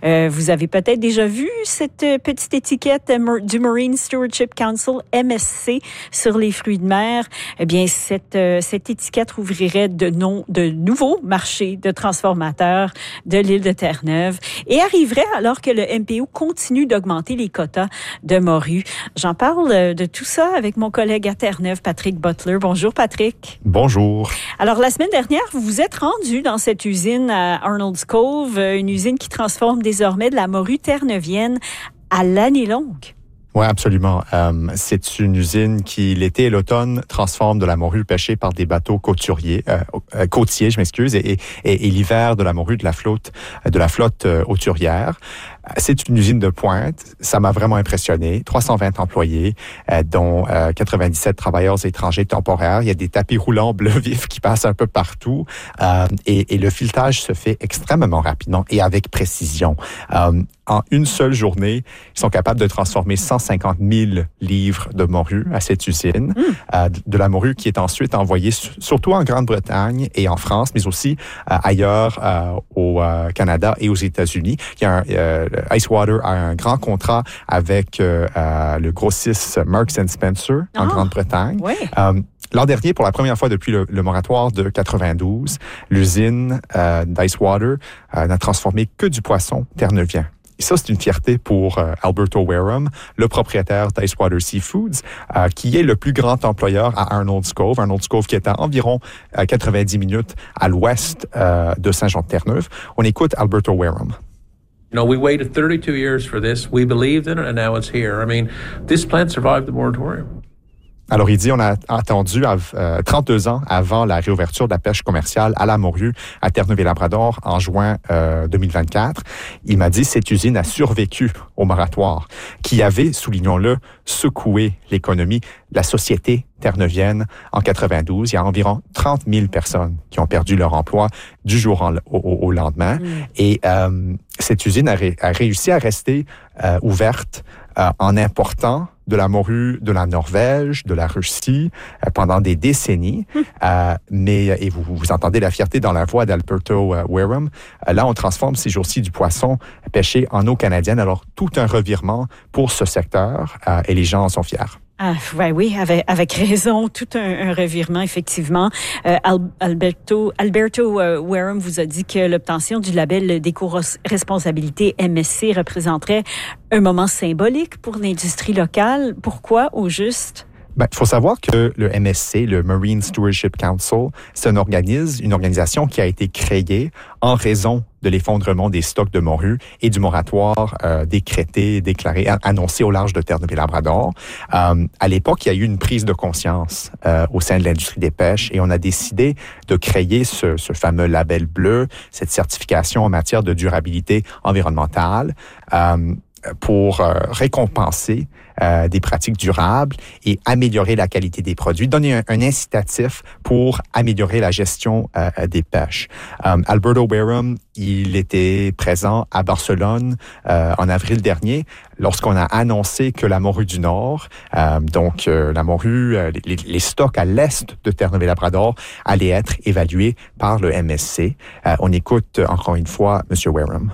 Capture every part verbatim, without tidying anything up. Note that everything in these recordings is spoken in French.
Euh, vous avez peut-être déjà vu cette petite étiquette du Marine Stewardship Council, M S C, sur les fruits de mer. Eh bien, cette, euh, cette étiquette ouvrirait de, non, de nouveaux marchés de transformateurs de l'île de Terre-Neuve et arriverait alors que le M P O continue d'augmenter les quotas de morue. J'en parle de tout ça avec mon collègue à Terre-Neuve, Patrick Butler. Bonjour, Patrick. Bonjour. Alors, la semaine dernière, vous vous êtes rendu dans cette usine à Arnold's Cove, une usine qui transforme désormais de la morue terre-neuvienne à l'année longue. Oui, absolument. Euh, c'est une usine qui, l'été et l'automne, transforme de la morue pêchée par des bateaux côtiers, euh, côtiers, je m'excuse, et, et, et l'hiver de la morue de la flotte, de la flotte euh, hauturière. C'est une usine de pointe. Ça m'a vraiment impressionné. trois cent vingt employés, euh, dont euh, quatre-vingt-dix-sept travailleurs étrangers temporaires. Il y a des tapis roulants bleu vif qui passent un peu partout. Euh, et, et le filetage se fait extrêmement rapidement et avec précision. Euh, en une seule journée, ils sont capables de transformer cent cinquante mille livres de morue à cette usine. Mmh. Euh, de la morue qui est ensuite envoyée surtout en Grande-Bretagne et en France, mais aussi euh, ailleurs euh, au euh, Canada et aux États-Unis. Il y a un... Euh, Icewater a un grand contrat avec euh, euh, le grossiste Marks and Spencer en oh, Grande-Bretagne. Oui. Euh, l'an dernier, pour la première fois depuis le, le moratoire de quatre-vingt-douze, l'usine euh, d'Icewater euh, n'a transformé que du poisson terre-neuvien. Et ça, c'est une fierté pour euh, Alberto Wareham, le propriétaire d'Icewater Seafoods, euh, qui est le plus grand employeur à Arnold's Cove. Arnold's Cove qui est à environ euh, quatre-vingt-dix minutes à l'ouest euh, de Saint-Jean-de-Terre-Neuve. On écoute Alberto Wareham. You know, we waited thirty-two years for this. We believed in it, and now it's here. I mean, this plant survived the moratorium. Alors, il dit, on a attendu euh, trente-deux ans avant la réouverture de la pêche commerciale à la morue à Terre-Neuve et Labrador en juin euh, deux mille vingt-quatre. Il m'a dit, cette usine a survécu au moratoire qui avait, soulignons-le, secoué l'économie, la société terre-neuvienne en quatre-vingt-douze. Il y a environ trente mille personnes qui ont perdu leur emploi du jour en, au, au lendemain. Mmh. Et euh, cette usine a, ré, a réussi à rester euh, ouverte euh, en important de la morue de la Norvège, de la Russie, euh, pendant des décennies. Mmh. Euh, mais, et vous, vous entendez la fierté dans la voix d'Alberto euh, Wareham. Euh, là, on transforme ces jours-ci du poisson pêché en eau canadienne. Alors, tout un revirement pour ce secteur euh, et les gens en sont fiers. Ah, ouais, oui, avec, avec raison, tout un, un revirement, effectivement. Euh, Alberto, Alberto euh, Wareham vous a dit que l'obtention du label d'éco-responsabilité M S C représenterait un moment symbolique pour l'industrie locale. Pourquoi, au juste? Ben, il faut savoir que le M S C, le Marine Stewardship Council, c'est un organisme, une organisation qui a été créée en raison de l'effondrement des stocks de morue et du moratoire euh, décrété, déclaré, annoncé au large de Terre-Neuve et Labrador. Euh, à l'époque, il y a eu une prise de conscience euh, au sein de l'industrie des pêches et on a décidé de créer ce, ce fameux label bleu, cette certification en matière de durabilité environnementale. Euh, pour euh, récompenser euh, des pratiques durables et améliorer la qualité des produits, donner un, un incitatif pour améliorer la gestion euh, des pêches. Um, Alberto Wareham, il était présent à Barcelone euh, en avril dernier lorsqu'on a annoncé que la morue du Nord, euh, donc euh, la morue, euh, les, les stocks à l'est de Terre-Neuve et Labrador allaient être évalués par le M S C. Euh, on écoute encore une fois M. Wareham.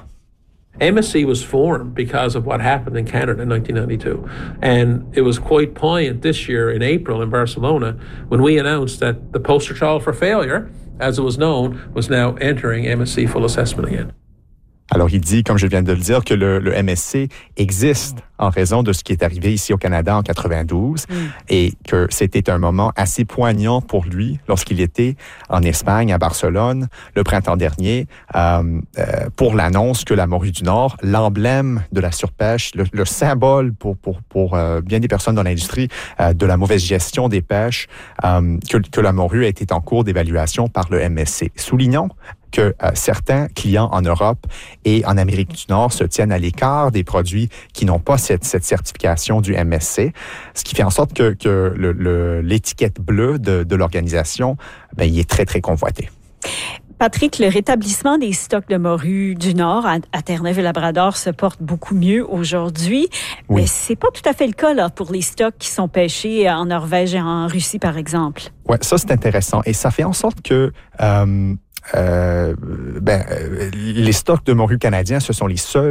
M S C was formed because of what happened in Canada in nineteen ninety-two. And it was quite poignant this year in April in Barcelona when we announced that the poster child for failure, as it was known, was now entering M S C full assessment again. Alors, il dit, comme je viens de le dire, que le, le M S C existe en raison de ce qui est arrivé ici au Canada en quatre-vingt-douze mm. et que c'était un moment assez poignant pour lui lorsqu'il était en Espagne, à Barcelone, le printemps dernier, euh, euh, pour l'annonce que la morue du Nord, l'emblème de la surpêche, le, le symbole pour, pour, pour euh, bien des personnes dans l'industrie euh, de la mauvaise gestion des pêches, euh, que, que la morue était en cours d'évaluation par le M S C. Soulignons que euh, certains clients en Europe et en Amérique du Nord se tiennent à l'écart des produits qui n'ont pas cette, cette certification du M S C, ce qui fait en sorte que, que le, le, l'étiquette bleue de, de l'organisation, ben, il est très, très convoité. Patrick, le rétablissement des stocks de morue du Nord à, à Terre-Neuve et Labrador se porte beaucoup mieux aujourd'hui. Oui. Mais c'est pas tout à fait le cas là, pour les stocks qui sont pêchés en Norvège et en Russie, par exemple. Oui, ça, c'est intéressant. Et ça fait en sorte que... Euh, Euh, ben, les stocks de morue canadiens, ce sont les seuls